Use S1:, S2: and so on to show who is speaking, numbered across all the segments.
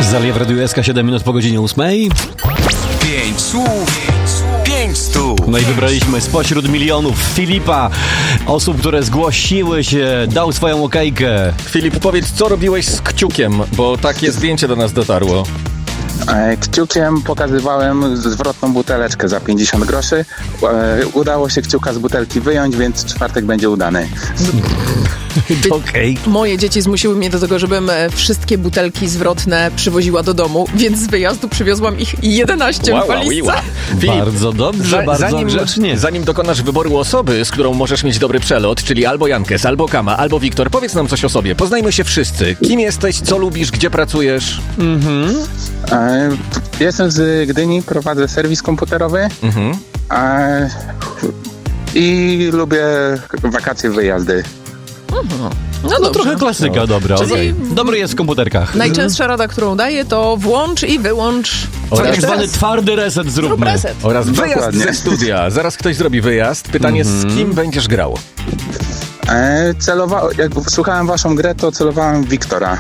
S1: Zalew Radio SK, 7 minut po godzinie 8.
S2: 5 słów, 5 stóp.
S1: No i wybraliśmy spośród milionów Filipa, osób, które zgłosiły się, dał swoją okejkę.
S3: Filip, powiedz, co robiłeś z kciukiem, bo takie zdjęcie do nas dotarło.
S4: Kciukiem pokazywałem zwrotną buteleczkę za 50 groszy. Udało się kciuka z butelki wyjąć, więc czwartek będzie udany.
S1: Okej.
S5: Moje dzieci zmusiły mnie do tego, żebym wszystkie butelki zwrotne przywoziła do domu, więc z wyjazdu przywiozłam ich 11 w walizce.
S3: Filip,
S1: Bardzo dobrze, bardzo grzecznie.
S3: Zanim dokonasz wyboru osoby, z którą możesz mieć dobry przelot, czyli albo Jankes, albo Kama, albo Wiktor, powiedz nam coś o sobie. Poznajmy się wszyscy. Kim jesteś, co lubisz, gdzie pracujesz?
S4: Jestem z Gdyni, prowadzę serwis komputerowy i lubię wakacje, wyjazdy.
S5: No
S1: Trochę klasyka, dobra.
S5: Czyli-
S1: okej. Dobry jest w komputerkach.
S5: Najczęstsza rada, którą daję, to włącz i wyłącz.
S1: Tak zwany twardy reset zróbmy.
S5: reset.
S3: Oraz wyjazd
S4: Dokładnie.
S3: ze studia. Zaraz ktoś zrobi wyjazd. Pytanie, z kim będziesz grał?
S4: Jak słuchałem waszą grę, to celowałem w Wiktora.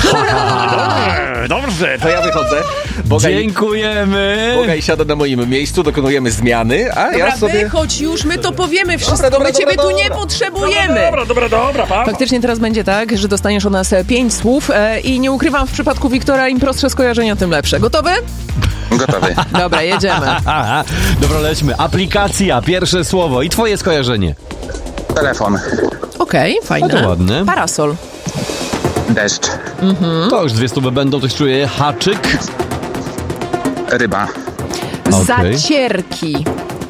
S3: Dobrze, to ja wychodzę.
S1: Dziękujemy.
S3: Bogaj siada na moim miejscu, dokonujemy zmiany, a ja sobie...
S5: Wychodź już, my to powiemy wszystko,
S3: Dobra,
S5: my ciebie tu
S3: dobra.
S5: nie potrzebujemy.
S3: Dobra, pa.
S5: Faktycznie teraz będzie tak, że dostaniesz od nas 5 słów i nie ukrywam, w przypadku Wiktora im prostsze skojarzenia, tym lepsze. Gotowy?
S4: Gotowy.
S5: Dobra, jedziemy.
S1: Aha, dobra, lećmy. Aplikacja, pierwsze słowo i twoje skojarzenie.
S4: Telefon.
S5: Okej, fajne.
S1: No to ładne.
S5: Parasol.
S4: Deszcz.
S1: To już 200 będą, coś czuję. Haczyk.
S4: Ryba.
S1: Okej.
S5: Zacierki.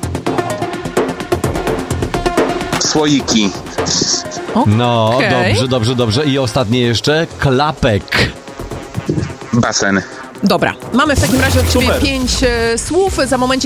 S4: Słoiki.
S1: No,
S5: Okej.
S1: dobrze. I ostatnie jeszcze. Klapek.
S4: Basen.
S5: Dobra, mamy w takim razie od ciebie 5 słów. Za momencik